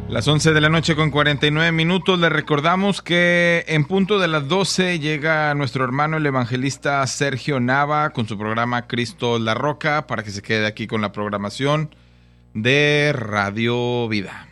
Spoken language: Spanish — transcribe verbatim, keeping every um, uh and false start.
Las once de la noche con cuarenta y nueve minutos. Les recordamos que en punto de las doce llega nuestro hermano el evangelista Sergio Nava con su programa Cristo la Roca, para que se quede aquí con la programación de Radio Vida.